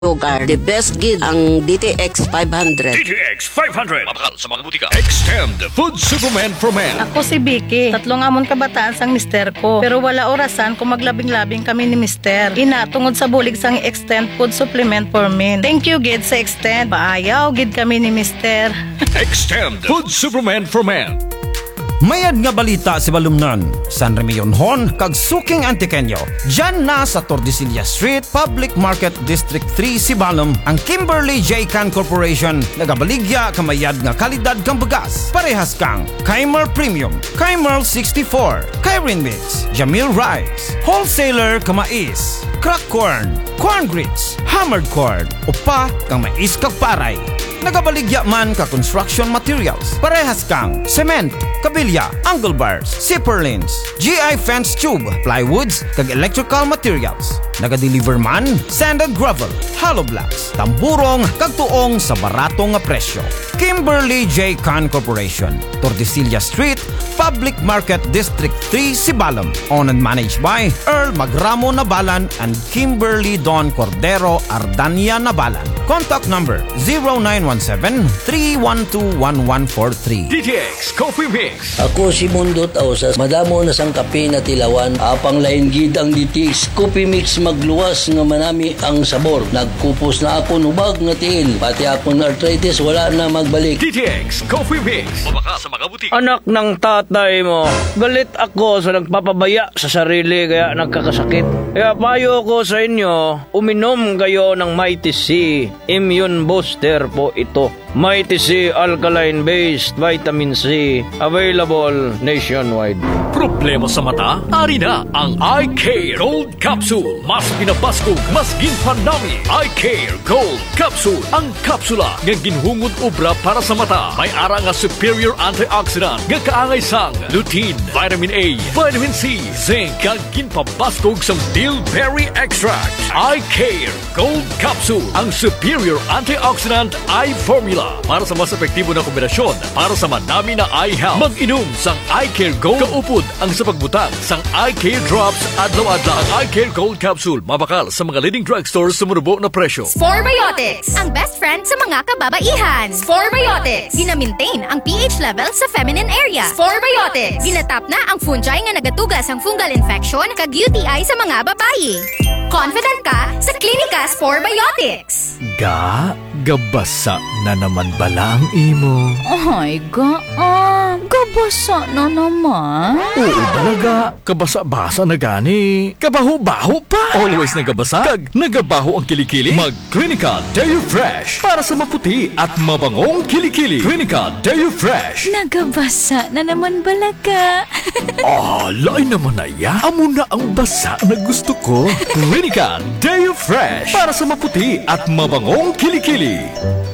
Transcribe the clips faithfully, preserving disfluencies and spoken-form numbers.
lugar. The best gid ang D T X five hundred. D T X five hundred. Mabakal sa mga butika. Extend Food Superman for Men. Ako si Vicky. Tatlong amon kabataan sang mister ko. Pero wala orasan kung maglabing-labing kami ni mister. Ina, tungod sa bulig sang Extend Food Supplement for Men. Thank you, gid sa Extend. Paayaw, gid kami ni mister. Extend Food Superman for Men. Mayad nga balita si Balumnan, San Remillonhon, kag Suking Antiqueño. Diyan na sa Tordesillas Street, Public Market District three, Sibalom, ang Kimberly J. Can Corporation. Nagabaligya kamayad nga kalidad kang bagas. Parehas kang Kaimer Premium, Kaimer sixty-four, Kairin Mix, Jamil Rice, Wholesaler kamais, Crack Corn, Corn Grits, Hammered Corn, upa kang mais kag paray. Nagabaligya man ka construction materials. Parehas kang cement, kabilya, angle bars, zipper lanes, G I fence tube, plywoods, kag electrical materials. Nagadeliver man sanded gravel, hollow blocks, tamburong, kag tuong sa baratong nga presyo. Kimberly J. Can Corporation, Tordesillas Street, Public Market District three, Sibalom. Owned and managed by Earl Magramo Nabalan and Kimberly Don Cordero Ardania Nabalan. Contact number zero nine one seven, three one two, one one four three. D T X Coffee Mix. Ako si Mundo Tausas, madamo na sang kape na tilawan, apang lain gid ang D T X Coffee Mix magluwas nga manami ang sabor. Nagkupos na ako nubag nga tiil, pati akong arthritis wala na magbalik. D T X Coffee Mix. Mabaka sa mga butika. Anak ng tatay mo, galit ako sa nagpapabaya sa sarili kaya nagkakasakit. Kaya payo ko sa inyo, uminom kayo ng Mighty C Immune Booster po ito. Mighty C Alkaline-based Vitamin C, available nationwide. Problema sa mata? Ari na ang Eye Care Gold Capsule. Mas pinabaskog, mas ginpanami. Eye Care Gold Capsule. Ang kapsula nga ginhungod obra para sa mata. May ara nga superior antioxidant nga kaangay sang lutein, vitamin A, vitamin C, zinc, kag ginpabaskog sang bilberry extract. Eye Care Gold Capsule. Ang superior antioxidant eye formula para sa mas epektibo na kombinasyon para sa madami na eye health. Mag-inom sang Eye Care Gold. Kaupod ang sa pagbutang sang Eye Care Drops adlaw-adlaw. Ang Eye Care Gold Capsule mabakal sa mga leading drugstores sa murubo na presyo. Sporebiotics, ang best friend sa mga kababaihan. Sporebiotics, gina-maintain ang pH level sa feminine area. Sporebiotics, ginatap na ang fungi nga nagatugas ang fungal infection kag U T I sa mga babayi. Confident ka sa Klinika Sporebiotics. Ga, gabasa na naman bala ang imo. Ay, gaan. Gabasa na naman. Oo balaga, kabasa-basa na gani. Kabaho-baho pa. Always nagabasa, kag nagabaho ang kilikili. Mag Klinika Deo Fresh para sa maputi at mabangong kilikili. Klinika Deo Fresh. Nagabasa na naman balaga. Ah, lain naman na ya. Amo na ang basa na gusto ko. Klinika Deo Fresh para sa maputi at mabangong kilikili.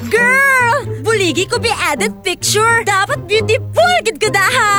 Girl! Buligi ko be added picture. Dapat beautiful gid ka da ha?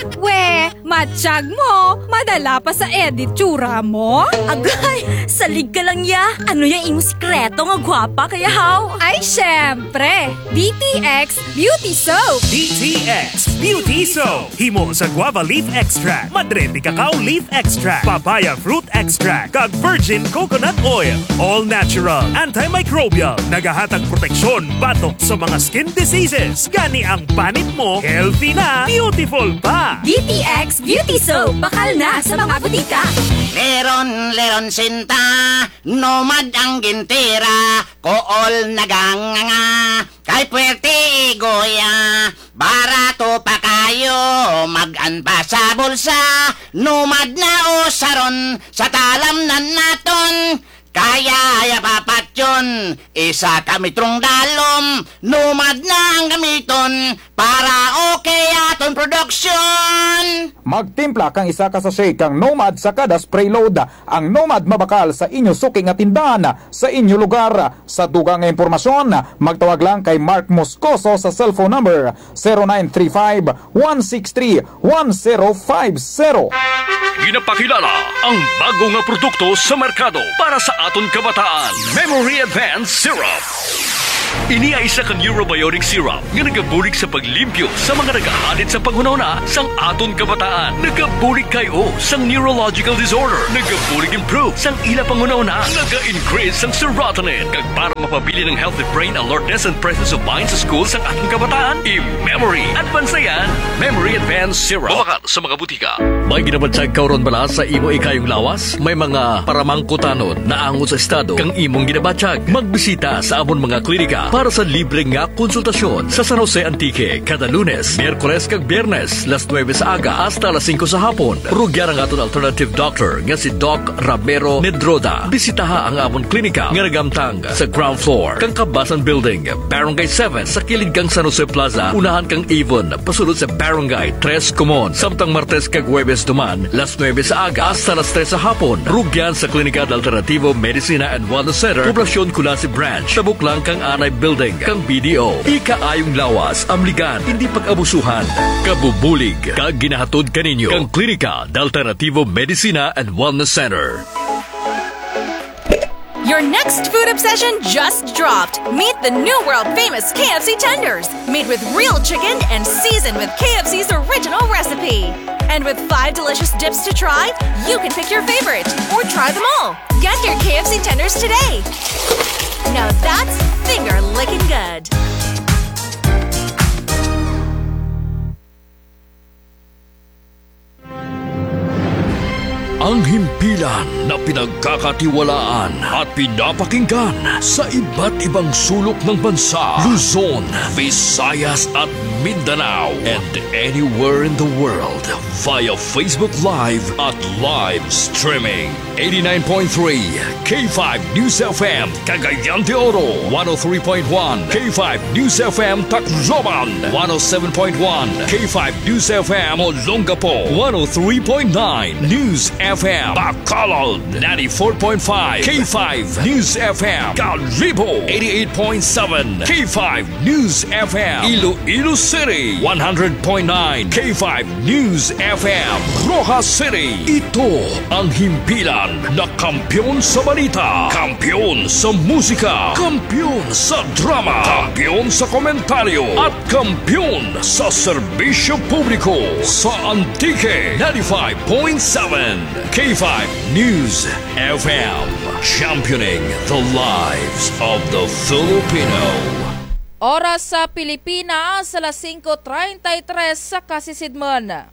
We, matsyag mo. Madala pa sa edit tsura mo. Agay, salig ka lang ya. Ano yung imong sikreto nga gwapa kaya how? Ay, syempre. D T X Beauty Soap. D T X Beauty Soap. Himo sa guava leaf extract, madrete cacao leaf extract, papaya fruit extract, kag virgin coconut oil. All natural, antimicrobial, nagahatag proteksyon batok sa mga skin diseases. Gani ang panit mo, healthy na, beautiful pa. D T X Beauty Soap. Bakal na sa mga butika. Leron, leron sinta, nomad ang gintira, kool naganganga, kay puwerte goya, barato pa kayo, mag-anpa sa bulsa, nomad na o saron, sa talamnan naton, kaya ya papat yun, isa kami trong dalom, numad na ang gamiton, para okay aton production. Magtimpla kang isa ka sachet kang Nomad sa kada spray load. Ang Nomad mabakal sa inyo suking at tindahan sa inyo lugar. Sa dugang impormasyon, magtawag lang kay Mark Moscoso sa cellphone number zero nine three five, one six three, one zero five zero. Ginapakilala ang bago nga produkto sa merkado para sa aton kabataan. Memory Advance Syrup. Ini ay isa kang Eurobiotic syrup nga nagabulig sa paglimpyo sa mga nagahalit sa panghunahuna sang aton kabataan. Nagabulig kayo sang neurological disorder. Nagabulig improve sang ila panghunahuna. Naga-increase sang serotonin. Kag para mapabili ng healthy brain alertness and presence of mind sa school sang atong kabataan, i-memory. Advance na yan. Memory Advanced Syrup. Bumakal sa mga butika. May ginabatsag kauron bala sa imo ikayong lawas? May mga paramangkutanon na angon sa estado kang imong ginabatsag. Magbisita sa amon mga klinika para sa libre nga konsultasyon sa San Jose Antique kada Lunes, Miyerkules kag Biyernes las nuwebe sa aga hasta las singko sa hapon. Rugyan ang aton alternative doctor nga si Doc Ramiro Nedroda. Bisitaha ang amon klinika nga nagamtang sa ground floor kang Kabasan Building, Barangay seven sa kilid kang San Jose Plaza, unahan kang Avon pasulod sa Barangay tres Comon. Samtang Martes kag Huwebes duman las nuwebe sa aga hasta las tres sa hapon. Rugyan sa Klinika de Alternativo Medicina and Wellness Center, Poblasyon Kulasi Branch, tabuk lang kang Anay Building, kang B D O. Ikaayong lawas, amligan, hindi pag-abusuhan. Kabubulig, kag ginahatod kaninyo, kang Klinika de Alternativo Medicina and Wellness Center. Your next food obsession just dropped. Meet the new world-famous K F C tenders, made with real chicken and seasoned with K F C's original recipe. And with five delicious dips to try, you can pick your favorite or try them all. Get your K F C tenders today. Now that's finger-licking good. Ang himpilan na pinagkakatiwalaan at pinapakinggan sa iba't ibang sulok ng bansa, Luzon, Visayas at Mindanao, and anywhere in the world via Facebook Live at live streaming. eighty-nine point three K five News F M Cagayan de Oro, one oh three point one K five News F M Tacloban, one oh seven point one K five News F M Olongapo, one oh three point nine News F M Bacolod, ninety-four point five K five News F M Calibo, eighty-eight point seven K five News F M Iloilo City, one hundred point nine K five News F M Rojas City. Ito ang himpilan na kampiyon sa balita, kampiyon sa musika, kampiyon sa drama, kampiyon sa komentaryo, at kampiyon sa serbisyo publiko sa Antique ninety-five point seven K five News F M, championing the lives of the Filipino. Oras sa Pilipinas, alas singko treinta y tres sa Kasisidman.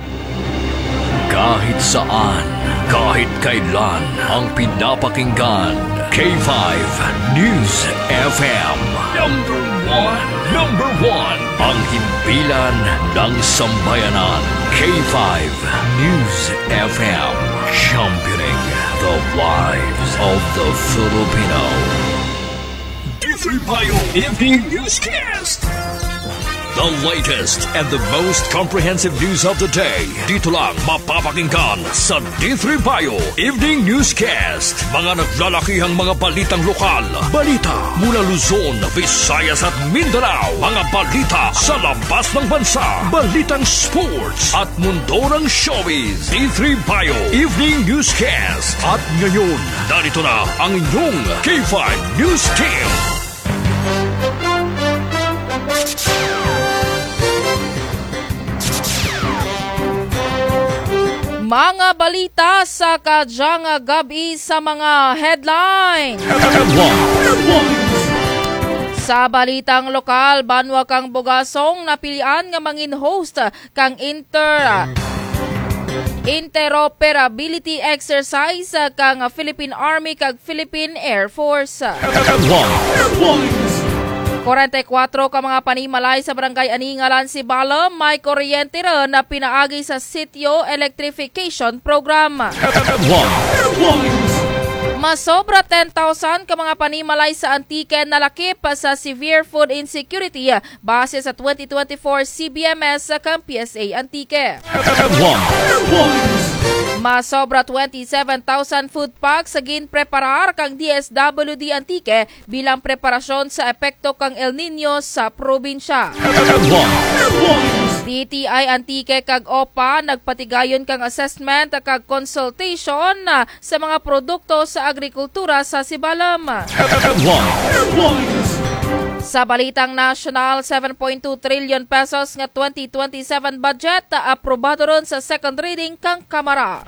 Kahit saan, kahit kailan, ang pinapakinggan, K five News F M. Number one, number one, ang himpilan ng sambayanan, K five News F M, championing the lives of the Filipino. D three Payo Evening Newscast. The latest and the most comprehensive news of the day. Dito lang mapapakinggan sa D three Payo Evening Newscast. Mga naglalakihang mga balitang lokal. Balita mula Luzon, Visayas at Mindanao. Mga balita sa labas ng bansa. Balitang sports at mundo ng showbiz. D three Payo Evening Newscast. At ngayon, narito na ang inyong K five News Team. Mga balita sa kadyang gabi sa mga headline. Sa balitang lokal, banwa kang Bogasong napilian nga mangin host kang inter interoperability exercise kang Philippine Army kag Philippine Air Force. forty-four ka mga panimalay sa barangay Aningalan si Balam, may kuryente rin na pinaagi sa sitio electrification program. Masobra ten thousand ka mga panimalay sa Antique na lakip sa severe food insecurity base sa twenty twenty-four C B M S kang P S A Antique. Masobra twenty-seven thousand food packs sa ginpreparar kang D S W D Antique bilang preparasyon sa epekto kang El Nino sa probinsya. D T I Antique kag O P A nagpatigayon kang assessment kag consultation sa mga produkto sa agrikultura sa Sibalam. Sa balitang national, seven point two trillion pesos nga twenty twenty-seven budget aprobado ron sa second reading kang Kamara.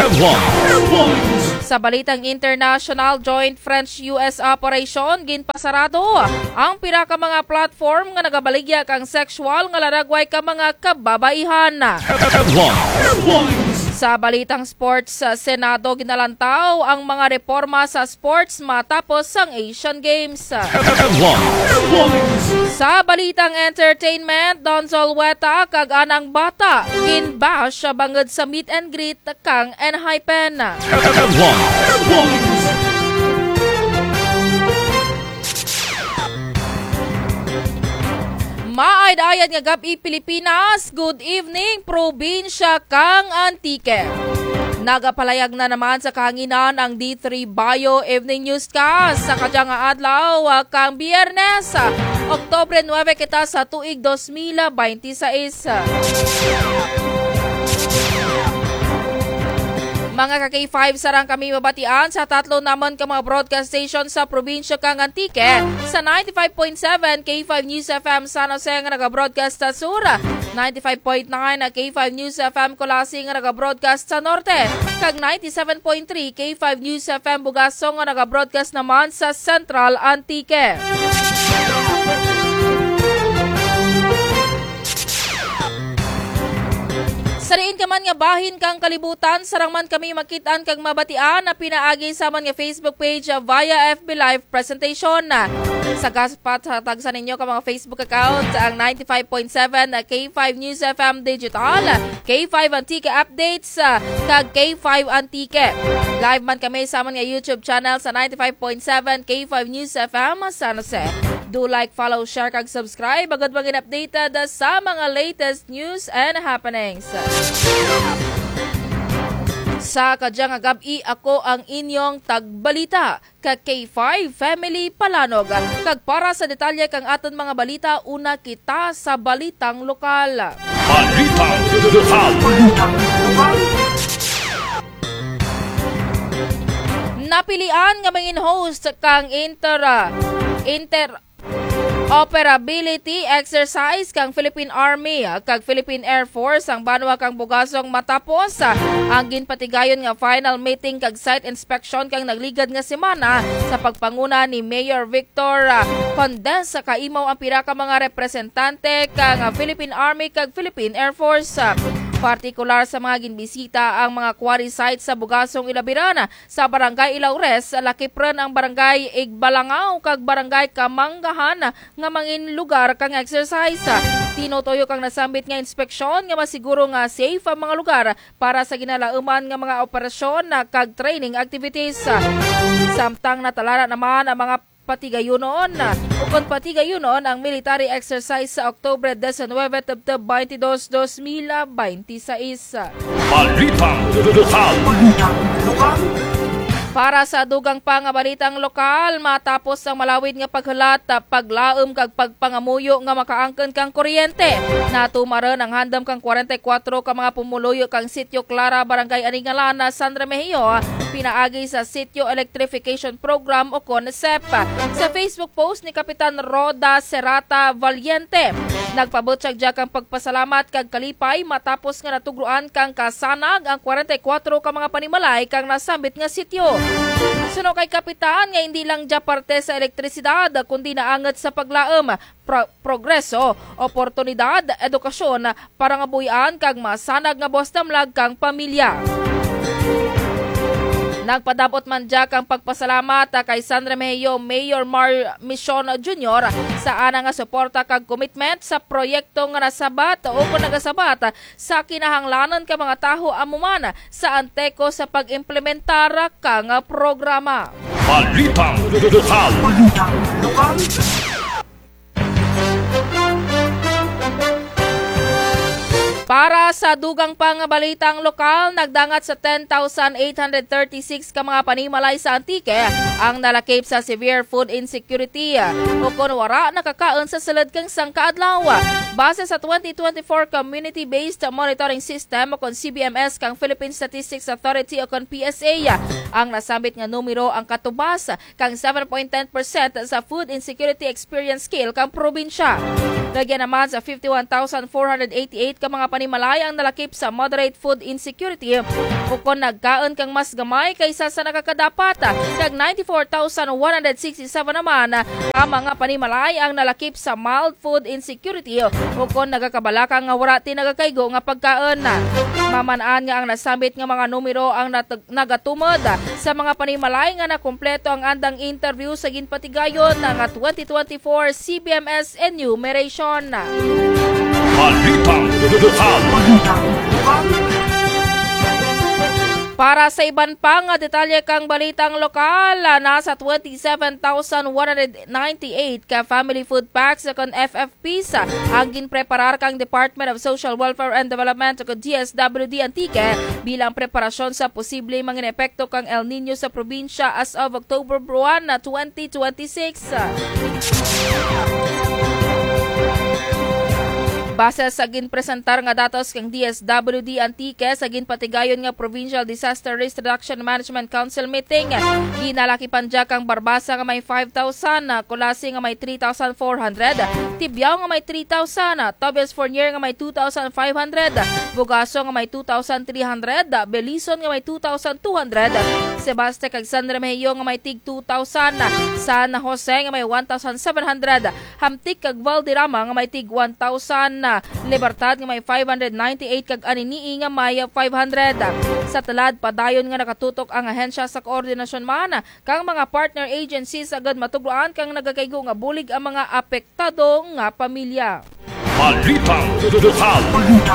Sa balitang international, joint French-U S operation ginpasarado ang pira ka mga platform nga nagabaligya kang sexual nga laragway ka mga kababaihan. Sa balitang sports, sa Senado ginalantaw ang mga reforma sa sports matapos ang Asian Games. Sa balitang entertainment, Don Zolweta kag anang bata ginbash bangod sa meet and greet kang Enhypen. Maayd-ayad nga gabi Pilipinas, good evening probinsya kang Antique. Nagapalayag na naman sa kahanginan ang D three Bio Evening Newscast sa kadyang nga adlaw kang Biyernes, Oktubre nine kita sa tuig twenty twenty-six. Mga ka-K five sarang kami mabatian sa tatlo naman ka mga broadcast station sa probinsya kang Antique. Sa ninety-five point seven K five News F M San Jose nga nag-broadcast sa Sur, ninety-five point nine K five News F M Colasi nga nag-broadcast sa Norte, kag ninety-seven point three K five News F M Bugasong nga nag-broadcast naman sa Central Antique. Sariin ka man nga bahin kang kalibutan, sarang man kami makitaan kag mabatian na pinaagi sa man nga Facebook page via F B Live presentation. Sa gaspat hatag sa ninyo ka mga Facebook account ang ninety-five point seven K five News F M Digital, K five Antique Updates, kag K five Antique. Live man kami sa man nga YouTube channel sa ninety-five point seven K five News F M San Jose. Do like, follow, share, kag subscribe agad maging updated sa mga latest news and happenings. Sa kadyang gabi ako ang inyong tagbalita kag K five Family Palanog. Kag para sa detalye kang aton mga balita, una kita sa balitang lokal. Balitang lokal. Napilian nga mangin host kang inter inter operability exercise kang Philippine Army kag Philippine Air Force ang banwa kang bugasong matapos ang ginpatigayon nga final meeting kag site inspection kang nagligad nga semana sa pagpanguna ni Mayor Victor Condes sa kaimaw ang pira ka mga representante kang Philippine Army kag Philippine Air Force. Partikular sa mga ginbisita ang mga quarry sites sa Bugasong Ilabiran sa Barangay Ilaures, Lakipran ang Barangay Igbalangaw kag Barangay Kamanggahan nga mangin lugar kang exercise. Tinutoyo kang nasambit nga inspeksyon nga masiguro nga safe ang mga lugar para sa ginalauman nga mga operasyon kag training activities. Samtang natalala naman ang mga patigayunon. Ukon patigayunon ang military exercise sa Oktubre nineteen, twenty-two, twenty twenty-six. Balitang lokal. Para sa dugang pang balitang lokal, matapos ang malawid nga paghalat, paglaom kag pagpangamuyo nga makaangken kang kuryente. Natumaran ang handam kang forty-four ka mga pumuluyo kang Sitio Clara, Barangay Aningalana, San Remigio, pinaagi sa Sitio Electrification Program o CONCEP. Sa Facebook post ni Kapitan Roda Serrata Valiente, nagpabot siya kang pagpasalamat kag kalipay matapos nga natugruan kang kasanag ang forty-four ka mga panimalay kang nasambit nga sityo. Suno kay Kapitan nga hindi lang dya parte sa elektrisidad kundi naangat sa paglaom, pro- progreso, oportunidad, edukasyon para nga buyan kag masanag nga bostamlag kang pamilya. Nagpadapot man dya kang pagpasalamat kay San Remigio Mayor Mar Mission Junior sa ana nga suporta kag commitment sa proyekto nga nasabat o kung nagasabat sa kinahanglanan ka mga taho amuman sa Anteco sa pag-implementar ka nga programa. Balitang lokal. Para sa dugang pang balitang lokal, nagdangat sa ten thousand eight hundred thirty-six ka mga panimalay sa Antique ang nalakip sa severe food insecurity o kung wara nakakaon sa sulod kang sangkaadlaw. Base sa twenty twenty-four Community-Based Monitoring System o kung C B M S kang Philippine Statistics Authority o kung P S A, ang nasambit nga numero ang katubas kang seven point one zero percent sa food insecurity experience scale kang probinsya. Lagyan naman sa fifty-one thousand four hundred eighty-eight ka mga panimalay ang nalakip sa moderate food insecurity o kung nagkaon kang mas gamay kaysa sa nakakadapat. Kag ninety-four thousand one hundred sixty-seven naman ang mga panimalay ang nalakip sa mild food insecurity o kung nagakabalaka nga wala tinagakaygo nga pagkaon. Mamanaan nga ang nasambit nga mga numero ang nat- nagatumod sa mga panimalay nga nakumpleto ang andang interview sa ginpatigayon ng twenty twenty-four C B M S enumeration. Balitang lokal. Para sa iban pang detalye kang balitang lokal, nasa twenty-seven thousand one hundred ninety-eight ka family food packs kon F F Ps ang ginpreparar kang Department of Social Welfare and Development o D S W D Antique bilang preparasyon sa posibleng mga epekto kang El Nino sa probinsya as of October one, twenty twenty-six. Base sa ginpresentar nga datos kang D S W D Antique sa ginpatigayon nga Provincial Disaster Risk Reduction Management Council meeting, ginalakipan dya kang Barbasa nga may five thousand, Kulasi nga may three thousand four hundred, Tibyao nga may three thousand, Tobias Fournier nga may two thousand five hundred, Bugaso nga may two thousand three hundred, Belison nga may two thousand two hundred, Sebaste kag San Remigio nga may tig two thousand, San Jose nga may one thousand seven hundred, Hamtik kag Valderrama nga may tig one thousand, Libertad nga may five hundred ninety-eight kag Aninii nga may five hundred. Sa talad padayon nga nakatutok ang ahensya sa koordinasyon man kang mga partner agencies agad matugloan kang nagakaygo nga bulig ang mga apektado nga pamilya. Balitang lokal.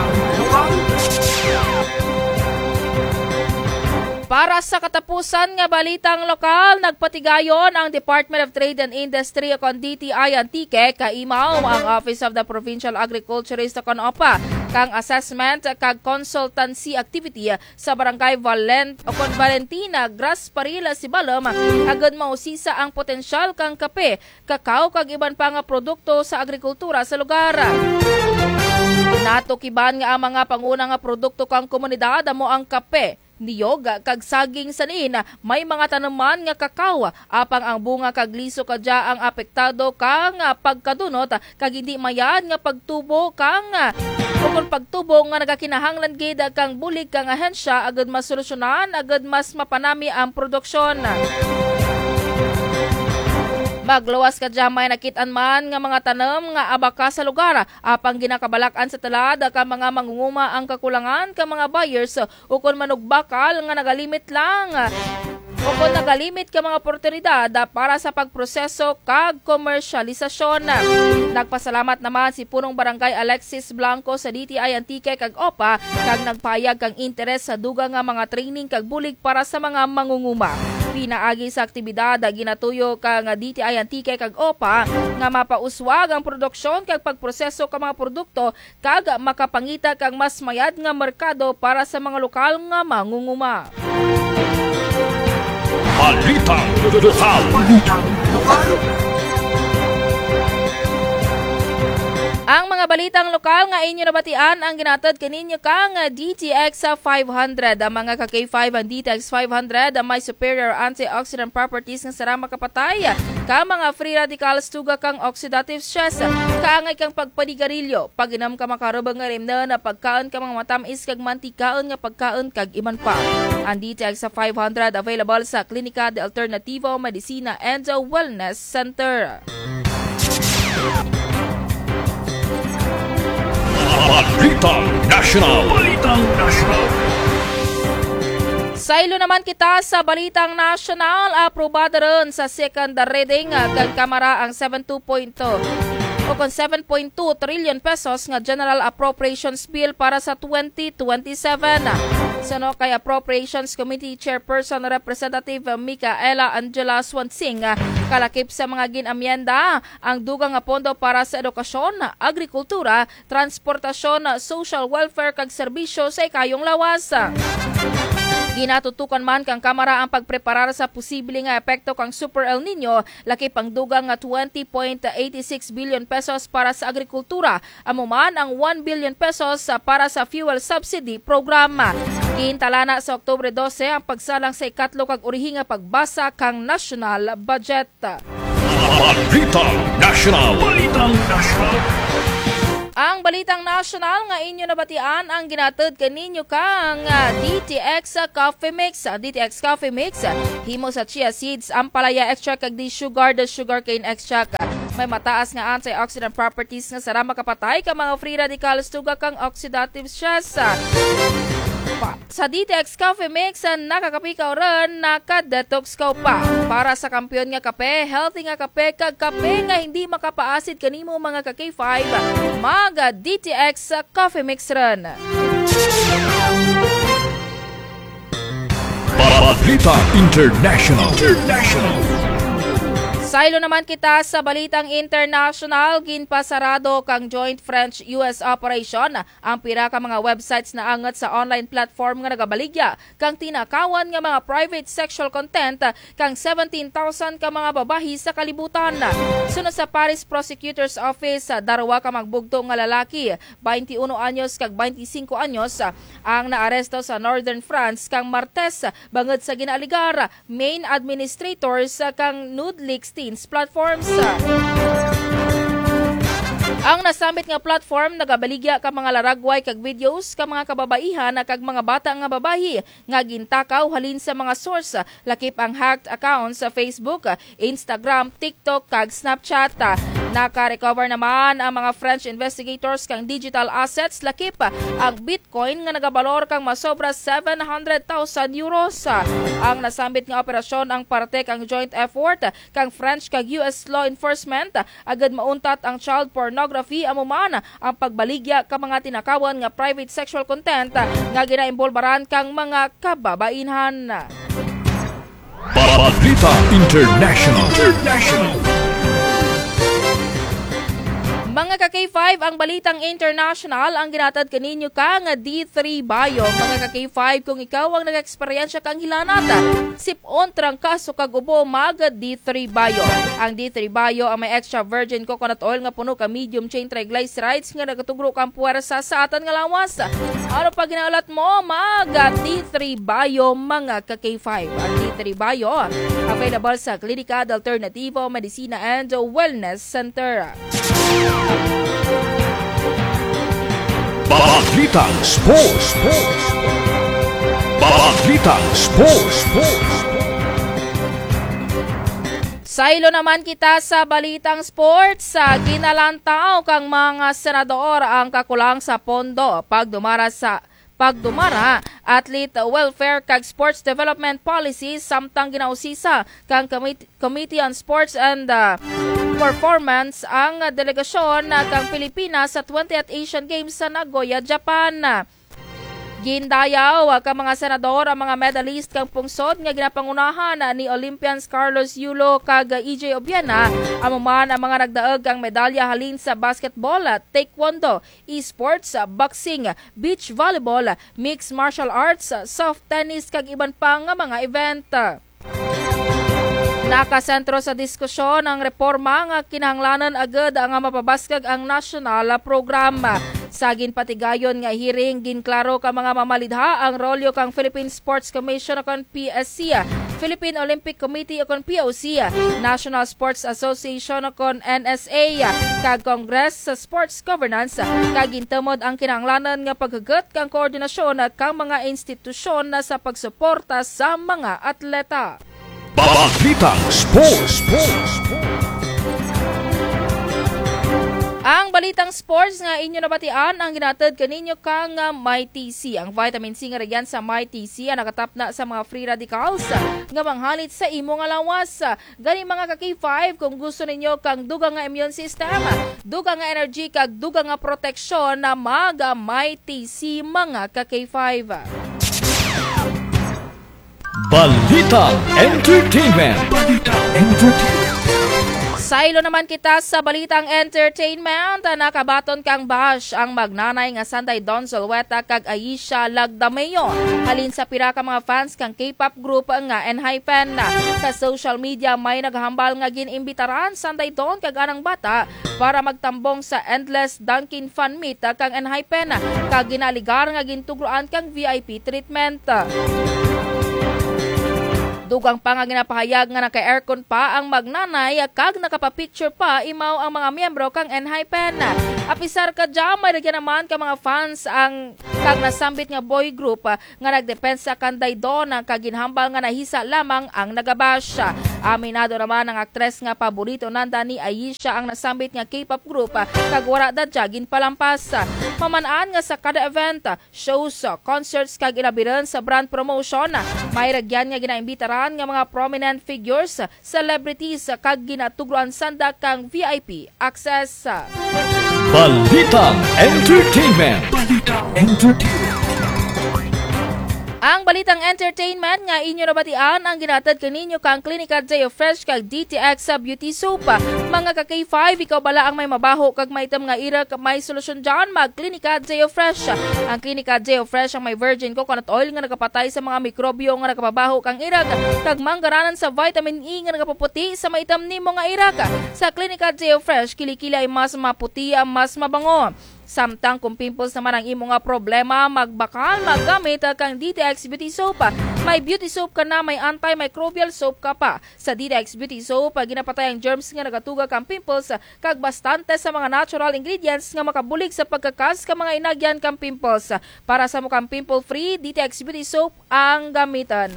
Para sa katapusan nga balitang lokal, nagpatigayon ang Department of Trade and Industry o D T I Antique kaimaw ang Office of the Provincial Agriculturist o O P A kang assessment kag consultancy activity sa Barangay Valent o Valentina, Grasparilla, Sibalom agad mausisa ang potensyal kang kape, kakao kag iban pa nga produkto sa agrikultura sa lugar. Natukiban nga ang mga pangunang nga produkto kang komunidad amo ang kape, niyog kag saging sanin, may mga tanaman nga kakao apang ang bunga kag liso kadya ang apektado kang pagkadunot kag hindi mayad nga pagtubo kang kung pagtubo nga nagakinahanglan gid kang bulig kang ahensya agad masolusyonan agad mas mapanami ang produksyon. Magluwas ka dyan may nakitaan man nga mga tanam nga abaka sa lugar apang ginakabalakan sa talad ka mga mangunguma ang kakulangan ka mga buyers o kung manugbakal nga nagalimit lang o kung nagalimit ka mga oportunidad para sa pagproseso kag komersyalisasyon. Nagpasalamat naman si punong barangay Alexis Blanco sa D T I Antique kag O P A kag nagpayag kang interes sa dugang nga mga training kag bulig para sa mga mangunguma. Pinaagi sa aktibidad ginatuyo kang D T I Antique kag O P A nga mapauswag ang produksyon kag pagproseso ka mga produkto kag makapangita kang mas mayad nga merkado para sa mga lokal nga mangunguma. Balitang lokal. Ang mga balitang lokal nga inyo nabatian ang ginatod kaninyo kang D T X five hundred. Ang mga ka K five ang D T X five hundred may superior antioxidant properties nga sara makapatay ka mga free radicals tuga kang oxidative stress. Kaangay kang pagpadigarilyo, pag-inam ka makarubang nga rimna na pagkaon ka mga matamis kag mantikaon nga pagkaon kag iman pa. Ang D T X five hundred available sa Klinika de Alternativo Medicina and Wellness Center. Balitang National. Balitang National. Sa ilo naman kita sa Balitang National, aprobado ron sa second reading kag Kamara ang seven two point two o kon seven point two trillion pesos nga General Appropriations Bill para sa twenty twenty-seven. Sano kay Appropriations Committee Chairperson Representative Micaela Angela Swansing kalakip sa mga ginamyenda ang dugang nga pondo para sa edukasyon, agrikultura, transportasyon, social welfare kag serbisyo sa ikayong lawas. Ginatutukan man kang Kamara ang pagpreparar sa posible nga epekto kang Super El Nino, laki pang dugang nga twenty point eight six billion pesos para sa agrikultura, amo man ang one billion pesos para sa fuel subsidy programa. Giintalana sa Oktubre twelve ang pagsalang sa ikatlo kag urihi nga pagbasa kang national budget. Balitang National. Balitang National. Ang Balitang National nga inyo nabatian ang ginatod kaninyo kang uh, D T X uh, Coffee Mix. Uh, D T X Coffee Mix, uh, himo sa chia seeds, ampalaya extract kag di sugar, the sugarcane extract. Uh, may mataas nga antioxidant properties nga sara makapatay ka mga free radicals tuga kang oxidative stress. Uh, Sa D T X Coffee Mix, nakakapikaw rin, nakadetox ka pa. Para sa kampiyon nga kape, healthy nga kape, kag kape nga hindi makapaasid kanimo mga ka K five, mag D T X Coffee Mix rin. Balita International. International. Saylo naman kita sa Balitang International, ginpasarado kang Joint French-U S Operation ang pira ka mga websites na angat sa online platform nga nagabaligya kang tinakawan nga mga private sexual content kang seventeen thousand ka mga babahi sa kalibutan. Sunod sa Paris Prosecutor's Office, darwa ka magbugto nga lalaki, twenty-one anyos kag twenty-five anyos ang naaresto sa Northern France kang Martes bangod sa ginaligar main administrators kang Nudleaks teens platforms. Ang nasambit nga platform nagabaligya ka mga laragway kag videos ka mga kababaihan kag mga bata nga babayi nga gintakaw halin sa mga source lakip ang hacked accounts sa Facebook, Instagram, TikTok kag Snapchat. Naka-recover naman ang mga French investigators kang digital assets lakip ang Bitcoin nga nagabalor kang masobra seven hundred thousand euros. Ang nasambit nga operasyon ang parte kang joint effort kang French kag U S law enforcement agad mauntat ang child pornography amo man ang pagbaligya ka mga tinakawan nga private sexual content nga ginaimbolbaran kang mga kababainhan. Balita International. International. Mga ka K five, ang Balitang International ang ginatad kaninyo ka nga D three Bio. Mga ka K five, kung ikaw ang nag-eksperyensya kang hilanata, sipon trangkaso kag ubo maga D three Bio. Ang D three Bio ang may extra virgin coconut oil nga puno ka medium chain triglycerides nga nagatugro kang puwersa sa atan nga lawas. Ano pa ginaulat mo, maga D three Bio mga ka K five. Ang D three Bio available sa Klinika de Alternativo Medicina and Wellness Center. Balitang Sports. Balitang Sports. Saylo naman kita sa Balitang Sports. Sa ginalantaw kang mga senador ang kakulang sa pondo pagdumara sa pagdumara athlete welfare kag sports development policies samtang ginausisa kang Committee, Committee on Sports and uh, Performance ang delegasyon kang Pilipinas sa twentieth Asian Games sa Nagoya, Japan. Gindayaw ka mga senador ang mga medalist kang pungsod nga ginapangunahan ni Olympians Carlos Yulo kag E J Obiana, amo man ang mga nagdaog kang medalya halin sa basketball, taekwondo, esports, boxing, beach volleyball, mixed martial arts, soft tennis kag iban pa nga mga event. Nakasentro sa diskusyon ang reforma nga kinahanglanan agad ang mapabaskag ang national programa. Sagin patigayon nga hearing ginklaro ka mga mamalidha ang rolyo kang Philippine Sports Commission o P S C, Philippine Olympic Committee o P O C, National Sports Association o N S A, kag Congress sa Sports Governance, kag gintamod ang kinahanglanan nga paghagat kang koordinasyon kang mga institusyon na sa pagsuporta sa mga atleta. Balitang Sports. Ang Balitang balitang sports nga inyo nabatian ang ginatad kaninyo kang uh, MyTC. Ang vitamin C nga regyan sa MyTC ang nakatap na sa mga free radicals nga manghalit sa imo nga lawas. Gani mga ka K five kung gusto ninyo kang dugang nga immune system, dugang nga energy kag dugang nga proteksyon na maga MyTC mga ka K five. Balita Entertainment. Balita Entertainment. Saylo naman kita sa balitang entertainment. Nakabaton kang bash ang magnanay nga Sanday Don Zulueta kag Aisha Lagdameo. Halin sa pira ka mga fans kang K-pop group nga Enhypen. Sa social media may naghambal nga ginimbitaran Sanday Don kag anang bata para magtambong sa Endless Dunkin Fan Meet kang Enhypen kag ginaligar nga gintugruan kang V I P treatment. Dugang pa nga ginapahayag nga naka-aircon pa ang magnanay kag nakapapicture pa imaw ang mga miyembro kang Enhypen. Apisar ka dyan, may nagyan naman ka mga fans ang kag nasambit nga boy group nga nagdepensa kan Daydon kag ginhambal nga nahisa lamang ang nagabash. Aminado naman ang aktres nga paborito nanda ni Aisha ang nasambit nga K-pop group kag wala dadya ginpalampas. Mamanaan nga sa kada event, shows, concerts kag inabiran sa brand promotion, may ragyan nga ginaimbitaran nga mga prominent figures, celebrities kag ginatugruan sanda kang V I P access. Balita Entertainment. Balita Entertainment. Ang balitang entertainment nga inyo nabatian ang ginatad kaninyo kang Klinika J Fresh kag D T X sa Beauty Soap. Mga ka K five, ikaw bala ang may mabaho kag may itam nga ira kag may solusyon dyan, mag Klinika J Fresh. Ang Klinika J Fresh ang may virgin coconut oil nga nagapatay sa mga mikrobyo nga nakapabaho kang irag kag manggaranan sa vitamin E nga nagapaputi sa maitam nimo nga irag. Sa Klinika J Fresh, kilikili ay mas maputi, mas mabango. Samtang kung pimples naman ang imo nga problema, magbakal maggamit kang D T X Beauty Soap. May beauty soap ka na, may antimicrobial soap ka pa. Sa D T X Beauty Soap, ginapatay ang germs nga nagatuga kang pimples kag bastante sa mga natural ingredients nga makabulig sa pagkakas ka mga inagyan kang pimples. Para sa mukang pimple free, D T X Beauty Soap ang gamitan.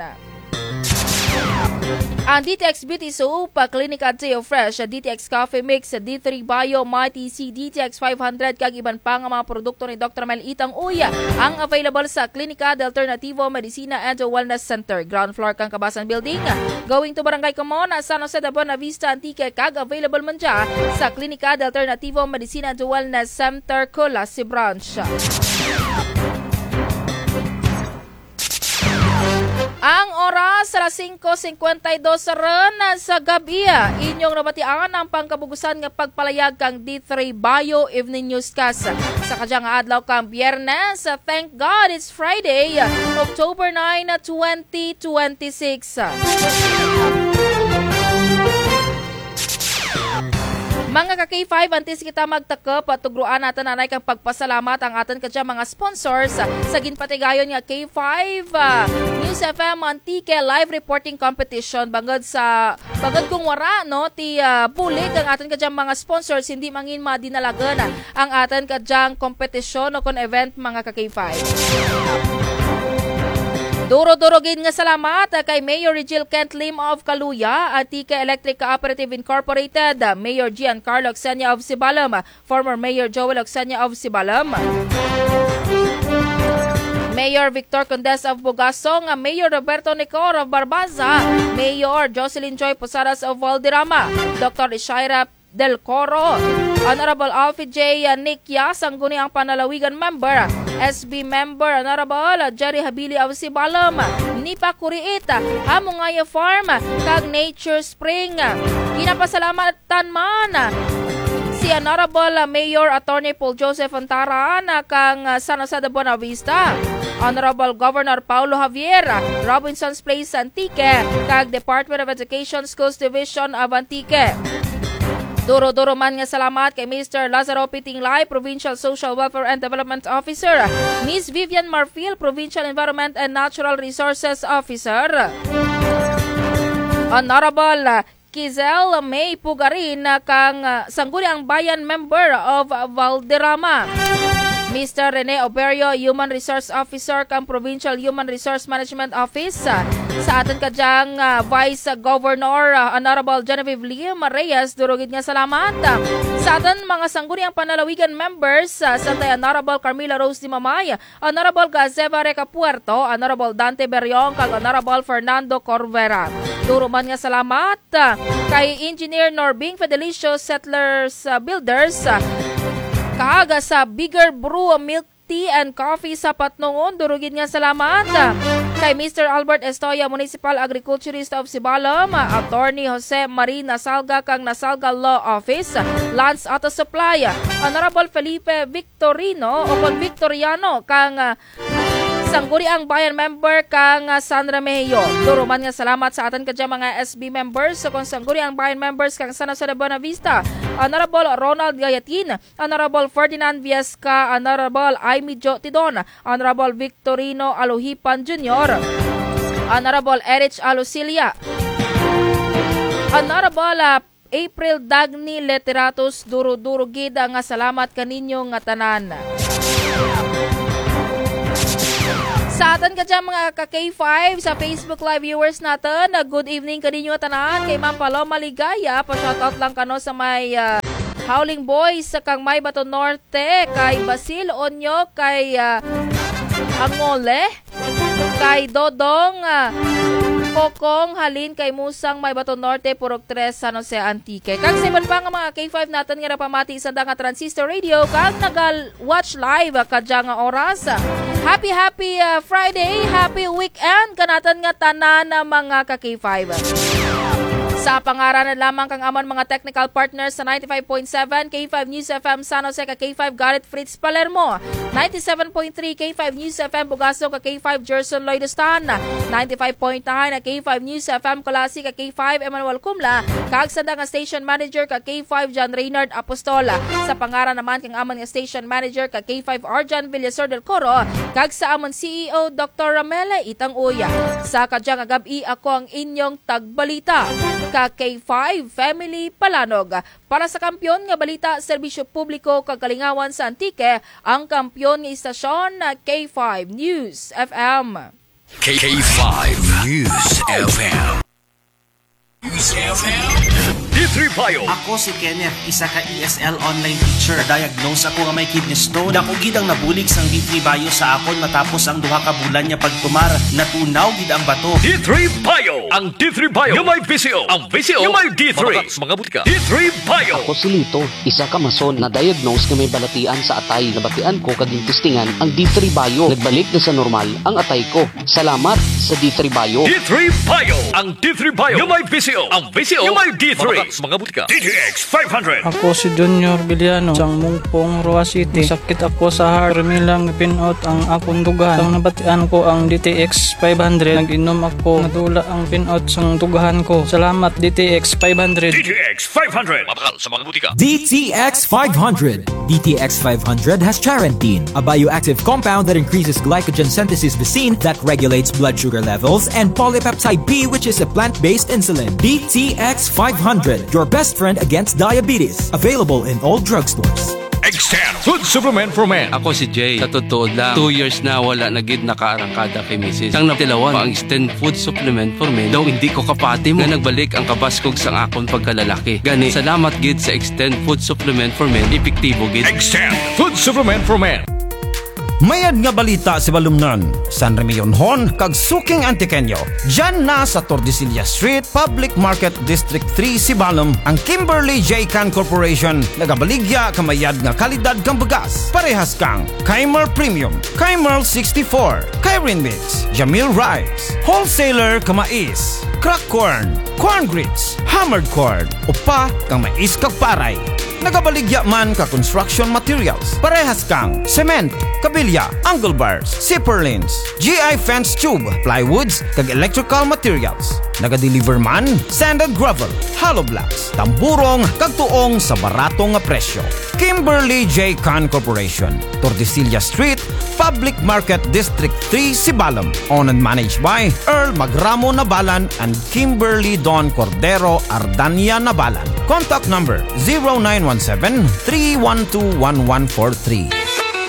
Ang D T X Beauty Soap, Klinika J Fresh, D T X Coffee Mix, D three Bio, MyTC, D T X five hundred, kag iban pa nga mga produkto ni Doctor Mel Itang Uya ang available sa Klinika de Alternativo Medicina and Wellness Center. Ground floor kang Kabasan Building. Going to Barangay Camona, San Jose de Buena Vista, Antique, kag available man dya sa Klinika de Alternativo Medicina and Wellness Center, Colasi Branch. Ang oras sa cinco fifty-two ron sa gabi. Inyong nabatian ang pangkabugusan nga pagpalayag kang D three Bio Evening Newscast. Sa kadyang adlaw kang Biyernes, thank God it's Friday, October ninth, twenty twenty-six. Mga ka K five, antes kita magtakap at tugruan natin nanay kang pagpasalamat ang atin kadya mga sponsors sa ginpatigayon nga K five uh, News F M Antique live reporting competition bangod sa bangod kung wara no ti uh, bulig ang atin kadya mga sponsors hindi mangin madinalagan ang atin kadyang kompetisyon o kon event mga ka K five. Duro-durogin nga salamat kay Mayor Regil Kent Lim of Kaluya, Antique Electric Cooperative Incorporated, Mayor Giancarlo Oxenia of Sibalam, former Mayor Joel Oxenia of Sibalam, Mayor Victor Condes of Bugasong, Mayor Roberto Nicor of Barbaza, Mayor Jocelyn Joy Posadas of Valderrama, Doctor Ishaira Del Coro, Honorable Alfie J. Nikia, sangguni ang panalawigan member, S B member, Honorable Jerry Habili of Sibalam, Nipa Kuriita, Hamungaya Farm, kag Nature Spring. Kinapasalamatan man si Honorable Mayor Attorney Paul Joseph Antara na kang San Jose de Buena Vista, Honorable Governor Paulo Javier, Robinson's Place, Antique, kag Department of Education Schools Division of Antique. Duro-duro man nga salamat kay Mister Lazaro Pitinglay, Provincial Social Welfare and Development Officer, Miss Vivian Marfil, Provincial Environment and Natural Resources Officer, Honorable Kizel May Pugarin kang sangguniang bayan member of Valderrama, Mister Rene Oberio, Human Resource Officer kang Provincial Human Resource Management Office, Sa aton kadyang uh, Vice Governor uh, Honorable Genevieve Liam Reyes, durugid nga salamat. Uh, sa aton mga sangguniang panalawigan members, uh, sa tay Honorable Carmila Rose Di Mamay, Honorable Gazeva Reca Puerto, Honorable Dante Berriong, kag Honorable Fernando Corvera. Duro man nga salamat uh, kay Engineer Norbing Fedelicio Settlers uh, Builders, uh, kaaga sa Bigger Brew Milk Tea and Coffee sa Patnongon, durugid nga salamat. Kay Mister Albert Estoya, Municipal Agriculturist of Sibalom, Attorney Jose Marie Nasalga kang Nasalga Law Office, Lands Auto Supply, Honorable Felipe Victorino o kung Victoriano kang uh, Sangguniang Bayan member kang uh, San Remigio. Duruman nga salamat sa atin kadya mga S B members sa kung Sangguniang Bayan members kang San Jose de Buenavista, Honorable Ronald Gayatin, Honorable Ferdinand Viesca, Honorable Aimee Jo Tidon, Honorable Victorino Aluhipan Junior, Honorable Erich Alusilia, Honorable uh, April Dagni Leteratus. Duro-duro gid nga salamat kaninyo nga tanan. Sa atin ka dyan mga ka-K five sa Facebook Live viewers natin, uh, good evening kaninyo tanan. Kay Ma'am Paloma Ligaya, pa-shoutout lang kano sa may uh, Howling Boys sa kang May Bato Norte, kay Basil Onyo, kay uh, Angole, kay Dodong uh, Kokong Halin, kay Musang May Bato Norte, Purok tres, San Jose Antique. Kag sa iban pa nga mga K five natin nga napamati sa nga Transistor Radio, kag nagal-watch live uh, kadya nga oras. Happy, happy uh, Friday, happy weekend kanatan nga tanan na mga ka-K five. Sa pangaranan lamang kang amon mga technical partners sa ninety-five point seven K five News F M San Jose, ka K five Garrett Fritz Palermo, ninety-seven point three K five News F M Bugaso, ka K five Gerson Lloydestan, ninety-five point nine ka K five News F M Colasi, ka K five Emmanuel Cumla, kag sa nga station manager ka K five John Reynard Apostola. Sa pangaran naman kang amon nga station manager ka K five Arjan Villasor del Coro, kag sa amon C E O Doctor Ramela Itang Uya. Sa kadyang agabi ako ang inyong tagbalita ka K five Family Palanog. Para sa kampyon nga balita, serbisyo publiko kagalingawan sa Antique, ang kampyon nga istasyon na K five News F M. K five News F M. News F M. D three Bio. Ako si Kenneth, isa ka E S L online teacher. Diagnose ako nga may kidney stone. Dako gid ang nabulig sang D three Bio sa akon matapos ang duha ka bulan niya pagtumar. Natunaw gid ang bato. D three Bio. Ang D three Bio. Yung may V C O. Ang V C O. Yung may D three. Mga butika. D three Bio. Ako si Lito, isa ka mason na diagnose nga may balatian sa atay. Nabatian ko kaging testingan ang D three Bio. Nagbalik na sa normal ang atay ko. Salamat sa D three Bio. D three Bio. Ang D three Bio. Yung may V C O. Ang V C O. Yung may D three. Mga butika. D T X five hundred. Ako si Junior Biliano, sang Mungpong, Roa City. Sakit ako sa heart. Milang pinout ang akong dugan. Sang nabatian ko ang D T X five hundred. Nag-inom ako. Nadula ang pinout sang dugahan ko. Salamat D T X five hundred. D T X five hundred. Mabakal sa mga butika. D T X five hundred. D T X five hundred has charantine, a bioactive compound that increases glycogen synthesis Vicine that regulates blood sugar levels, and polypeptide B, which is a plant-based insulin. D T X five hundred, your best friend against diabetes. Available in all drugstores. Extend Food Supplement for Men. Ako si Jay. Sa totoo lang, two years na wala na gid nakaarangkada kay Missus Ang natilawan, ang Extend Food Supplement for Men daw hindi ko kapati mo. Nga nagbalik ang kabaskog sang akon pagkalalaki. Gani, salamat gid sa Extend Food Supplement for Men. Epektibo gid. Extend Food Supplement for Men. Mayad nga balita si Balumnan, San Remigio kag Suking Antiqueño. Diyan na sa Tordesillas Street, Public Market District three, Sibalom, ang Kimberly J. Can Corporation. Nagabaligya kamayad nga kalidad kang bagas. Parehas kang Kaimer Premium, Kaimer sixty-four, Kairin Mix, Jamil Rice, Wholesaler kamais, Crack Corn, Corn Grits, Hammered Corn, upa kang mais kag paray. Nagabaligya man ka construction materials. Parehas kang cement, kabilya, angle bars, zipper lines, G I fence tube, plywoods, kag electrical materials. Nagadeliver man sand and gravel, hollow blocks, tamburong, kag tuong sa baratong nga presyo. Kimberly J. Can Corporation, Tordesillas Street, Public Market District three, Sibalom. Owned and managed by Earl Magramo Nabalan and Kimberly Don Cordero Ardania Nabalan. Contact number zero nine one seven, three one two, one one four three.